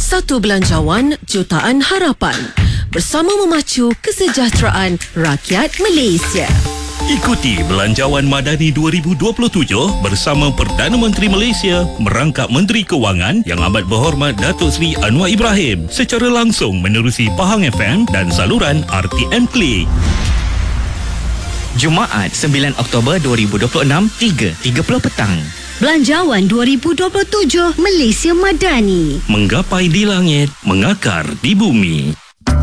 Satu belanjawan jutaan harapan bersama memacu kesejahteraan rakyat Malaysia. Ikuti Belanjawan Madani 2027 bersama Perdana Menteri Malaysia merangkap Menteri Kewangan Yang Amat Berhormat Datuk Seri Anwar Ibrahim secara langsung menerusi Pahang FM dan saluran RTM Klik. Jumaat 9 Oktober 2026 3.30 petang. Belanjawan 2027 Malaysia Madani. Menggapai di langit, mengakar di bumi.